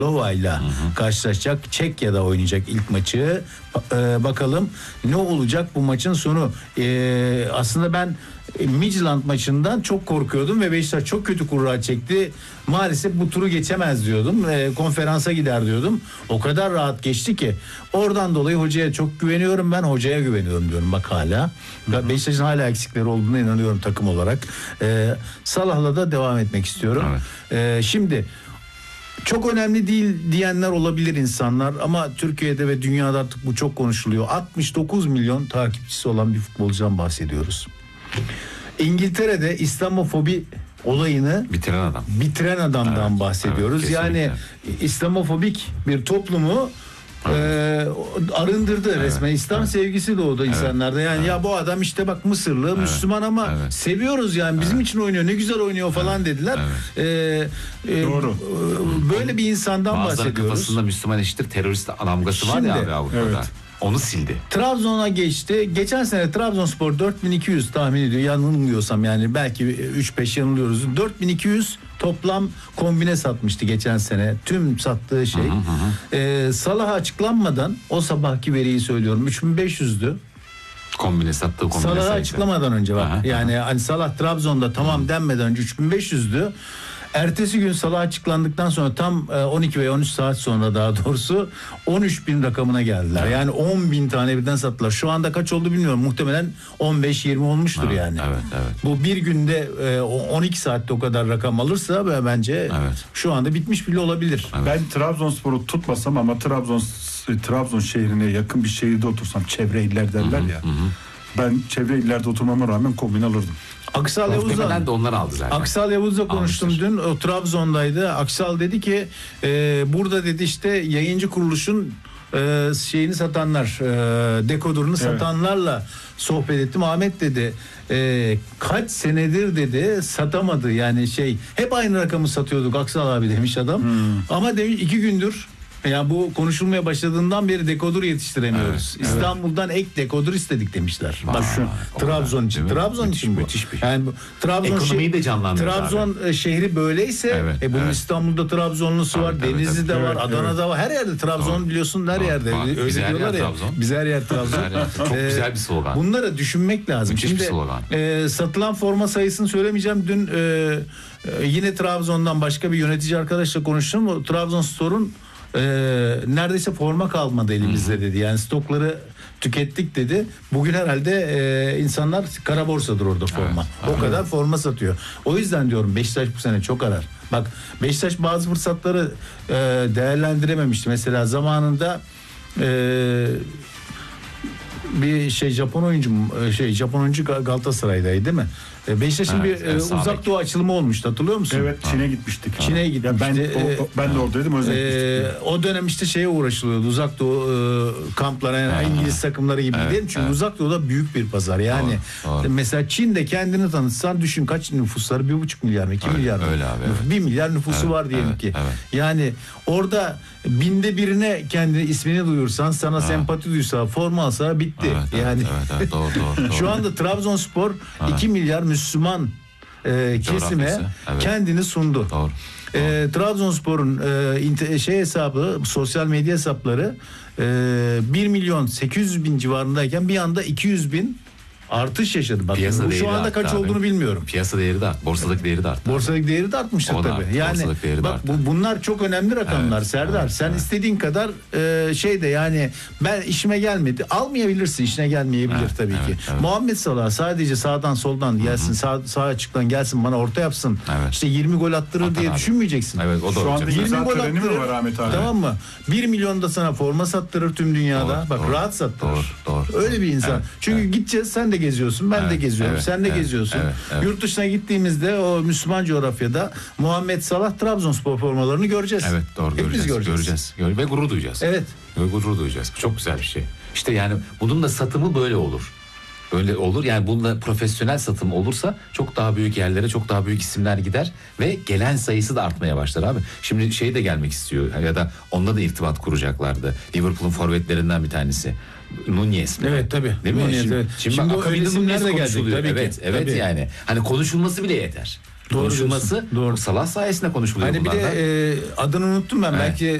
Slova'yla karşılaşacak. Çekya'da oynayacak ilk maçı. Bakalım ne olacak bu maçın sonu. Aslında ben Midtjylland maçından çok korkuyordum ve Beşiktaş çok kötü kura çekti. Maalesef bu turu geçemez diyordum. Konferansa gider diyordum. O kadar rahat geçti ki. Oradan dolayı hocaya çok güveniyorum. Ben hocaya güveniyorum diyorum bak hala. Beşiktaş'ın hala eksikleri olduğuna inanıyorum takım olarak. Salah'la da devam etmek istiyorum. Evet. Şimdi çok önemli değil diyenler olabilir insanlar ama Türkiye'de ve dünyada artık bu çok konuşuluyor. 69 milyon takipçisi olan bir futbolcudan bahsediyoruz. İngiltere'de İslamofobi olayını bitiren adamdan bahsediyoruz. Evet, yani İslamofobik bir toplumu arındırdı resmen. İslam sevgisi doğdu insanlarda. Yani ya bu adam işte bak Mısırlı, Müslüman ama seviyoruz yani bizim için oynuyor. Ne güzel oynuyor falan dediler. Doğru. Böyle bir insandan bahsediyoruz. Kafasında Müslüman eşittir terörist damgası var ya abi Avrupa'da. Evet. Onu sildi. Trabzon'a geçti. Geçen sene Trabzonspor 4200 tahmin ediyor. Yanılmıyorsam yani belki 3-5 yanılıyoruz. 4200 toplam kombine satmıştı geçen sene. Tüm sattığı şey. Salah açıklanmadan o sabahki veriyi söylüyorum. 3500'dü. Kombine sattığı kombine Salah'ı sayısı. açıklamadan önce bak. Yani hani Salah Trabzon'da tamam denmeden önce 3500'dü. Ertesi gün Salah açıklandıktan sonra tam 12 veya 13 saat sonra daha doğrusu 13.000 rakamına geldiler. Yani 10.000 tane birden sattılar. Şu anda kaç oldu bilmiyorum. Muhtemelen 15-20 olmuştur yani. Evet. Bu bir günde 12 saatte o kadar rakam alırsa bence şu anda bitmiş bile olabilir. Evet. Ben Trabzonspor'u tutmasam ama Trabzon şehrine yakın bir şehirde otursam çevre iller derler ya. Ben çevre illerde oturmama rağmen kombine alırdım. Aksal Yavuz'la de onlar aldı zaten. Aksal Yavuz'la konuştum dün. O Trabzon'daydı. Aksal dedi ki burada dedi işte yayıncı kuruluşun şeyini satanlar, dekodurunu satanlarla sohbet ettim. Ahmet dedi kaç senedir dedi satamadı yani hep aynı rakamı satıyorduk Aksal abi demiş adam. Ama demiş 2 gündür ya bu konuşulmaya başladığından beri dekodur yetiştiremiyoruz. İstanbul'dan ek dekodur istedik demişler. Bak şu Trabzon için. Trabzon için bu. Müthiş bir şey. Yani Trabzon ekonomiyi de canlandırdı. Trabzon şehri böyleyse bunun İstanbul'da Trabzonlusu var, Denizli'de var, Adana'da var. Her yerde Trabzon biliyorsun her yerde. Öyle diyorlar ya. Biz her yer Trabzon. Çok güzel bir slogan. Bunları düşünmek lazım. Müthiş şimdi bir slogan. Satılan forma sayısını söylemeyeceğim. Dün yine Trabzon'dan başka bir yönetici arkadaşla konuştum. O Trabzonspor'un neredeyse forma kalmadı elimizde dedi. Yani stokları tükettik dedi. Bugün herhalde insanlar kara borsadır orada forma. O kadar forma satıyor. O yüzden diyorum Beşiktaş bu sene çok arar. Bak Beşiktaş bazı fırsatları değerlendirememişti. Mesela zamanında bir Japon oyuncu Galatasaray'daydı değil mi? Beşiktaş'ın bir uzak doğu açılımı olmuştu hatırlıyor musun? Evet Çin'e gitmiştik. Çin'e gitmişti. Ben de oradaydım o dönem işte şeye uğraşılıyordu uzak doğu kamplara yani İngiliz takımları gibi değil çünkü uzak doğuda büyük bir pazar yani mesela Çin'de kendini tanıtsan düşün kaç nüfusları 1,5 milyar mı 2 milyar mı? 1 milyar nüfusu var diyelim ki. Yani orada binde birine kendi ismini duyursan sana sempati duysa forma alsa bitti. Doğru. Şu anda Trabzonspor 2 milyar Müslüman kesime kendini sundu. Doğru. Trabzonspor'un hesabı sosyal medya hesapları 1 milyon 800 bin civarındayken bir anda 200 bin artış yaşadı. Bak, bu şu anda kaç olduğunu bilmiyorum. Piyasa değeri de arttı. Borsadaki değeri de arttı. Borsadaki değeri de artmıştır tabii. Yani bak bunlar çok önemli rakamlar Serdar. Sen istediğin kadar yani ben işime gelmedi. Almayabilirsin işine gelmeyebilir tabii ki. Muhammed Salah sadece sağdan soldan gelsin sağ açıktan gelsin bana orta yapsın. İşte 20 gol attırır diye düşünmeyeceksin. Evet, o da şu anda 20 gol attırır var Ahmet abi. Tamam mı? 1 milyon da sana forma sattırır tüm dünyada. Bak rahat sattırır. Öyle bir insan. Çünkü gideceğiz sen de geziyorsun, ben de geziyorum, sen de geziyorsun. Yurt dışına gittiğimizde o Müslüman coğrafyada Muhammed Salah Trabzonspor formalarını göreceğiz. Evet, doğru. Hepimiz göreceğiz. Ve gurur duyacağız. Evet. Gurur duyacağız. Çok güzel bir şey. İşte yani bunun da satımı böyle olur. Öyle olur. Yani bunda profesyonel satım olursa çok daha büyük yerlere, çok daha büyük isimler gider ve gelen sayısı da artmaya başlar abi. Şimdi de gelmek istiyor ya da onunla da irtibat kuracaklardı. Liverpool'un forvetlerinden bir tanesi. Nunez mi? Evet tabii. Değil mi? Nunez, Şimdi bak, akabinde isimler Nunez de konuşuluyor. gelecek, Evet tabii. yani. Hani konuşulması bile yeter. Doğru konuşulması diyorsun, doğru. Salah sayesinde konuşuluyor Hani bir bunlar da. de adını unuttum ben. Evet. Belki